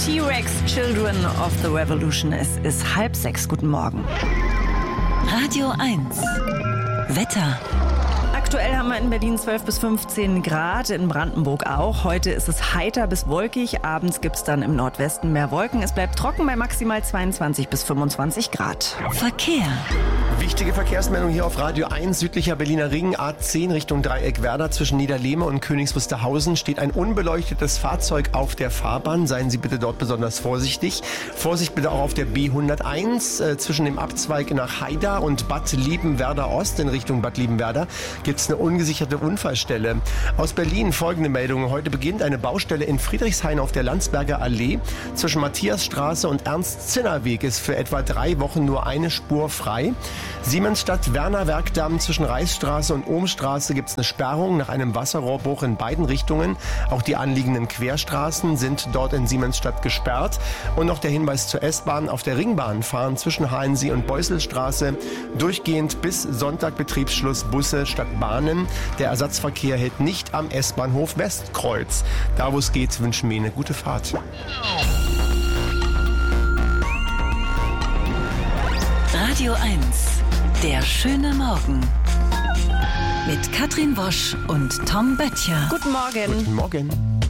T-Rex, Children of the Revolution. Es ist 5:30. Guten Morgen. Radio 1. Wetter. Aktuell haben wir in Berlin 12 bis 15 Grad, in Brandenburg auch. Heute ist es heiter bis wolkig. Abends gibt es dann im Nordwesten mehr Wolken. Es bleibt trocken bei maximal 22 bis 25 Grad. Verkehr. Wichtige Verkehrsmeldung hier auf Radio 1, südlicher Berliner Ring, A10 Richtung Dreieck-Werder. Zwischen Niederlehme und Königs Wusterhausen steht ein unbeleuchtetes Fahrzeug auf der Fahrbahn. Seien Sie bitte dort besonders vorsichtig. Vorsicht bitte auch auf der B101 zwischen dem Abzweig nach Haida und Bad Liebenwerda Ost in Richtung Bad Liebenwerda gibt es eine ungesicherte Unfallstelle. Aus Berlin folgende Meldung. Heute beginnt eine Baustelle in Friedrichshain auf der Landsberger Allee. Zwischen Matthiasstraße und Ernst-Zinner-Weg ist für etwa 3 Wochen nur eine Spur frei. Siemensstadt-Werner-Werkdamm zwischen Reichsstraße und Ohmstraße gibt es eine Sperrung nach einem Wasserrohrbruch in beiden Richtungen. Auch die anliegenden Querstraßen sind dort in Siemensstadt gesperrt. Und noch der Hinweis zur S-Bahn. Auf der Ringbahn fahren zwischen Hainsee und Beuselstraße durchgehend bis Sonntag Betriebsschluss Busse statt Bahnen. Der Ersatzverkehr hält nicht am S-Bahnhof Westkreuz. Da wo es geht, wünschen wir Ihnen eine gute Fahrt. Radio 1. Der schöne Morgen. Mit Katrin Wosch und Tom Böttcher. Guten Morgen. Guten Morgen.